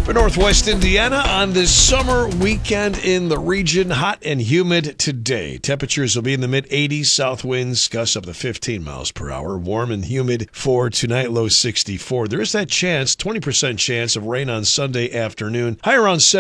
For Northwest Indiana on this summer weekend in the region, hot and humid today. Temperatures will be in the mid-80s, south winds gusts up to 15 miles per hour. Warm and humid for tonight, low 64. There is that chance, 20% chance of rain on Sunday afternoon. High around